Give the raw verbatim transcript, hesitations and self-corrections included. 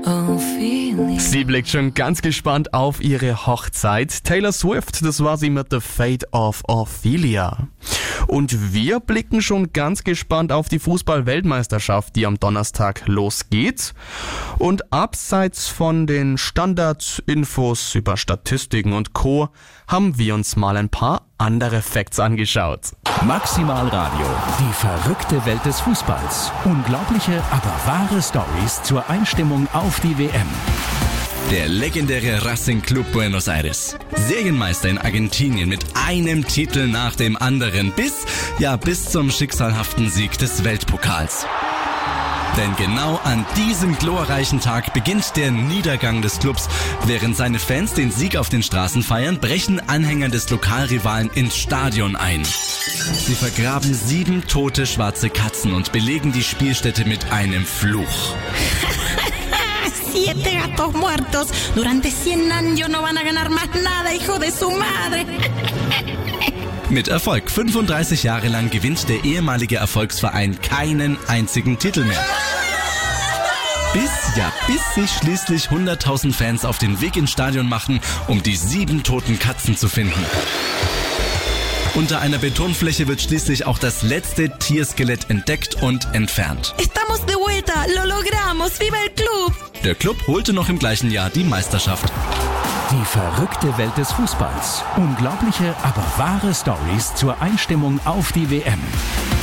Ophelia. Sie blickt schon ganz gespannt auf ihre Hochzeit. Taylor Swift, das war sie mit The Fate of Ophelia. Und wir blicken schon ganz gespannt auf die Fußball-Weltmeisterschaft, die am Donnerstag losgeht. Und abseits von den Standardinfos über Statistiken und Co. haben wir uns mal ein paar andere Facts angeschaut. Maximal Radio, die verrückte Welt des Fußballs. Unglaubliche, aber wahre Stories zur Einstimmung auf die W M. Der legendäre Racing Club Buenos Aires. Serienmeister in Argentinien mit einem Titel nach dem anderen. Bis, ja, bis zum schicksalhaften Sieg des Weltpokals. Denn genau an diesem glorreichen Tag beginnt der Niedergang des Clubs. Während seine Fans den Sieg auf den Straßen feiern, brechen Anhänger des Lokalrivalen ins Stadion ein. Sie vergraben sieben tote schwarze Katzen und belegen die Spielstätte mit einem Fluch. Siete gatos muertos. Durante cien años no van a ganar más nada, hijo de su madre. Mit Erfolg. fünfunddreißig Jahre lang gewinnt der ehemalige Erfolgsverein keinen einzigen Titel mehr. Bis, ja, bis sich schließlich hunderttausend Fans auf den Weg ins Stadion machen, um die sieben toten Katzen zu finden. Unter einer Betonfläche wird schließlich auch das letzte Tierskelett entdeckt und entfernt. Estamos de vuelta, lo logramos, viva el club. Der Club holte noch im gleichen Jahr die Meisterschaft. Die verrückte Welt des Fußballs. Unglaubliche, aber wahre Stories zur Einstimmung auf die W M.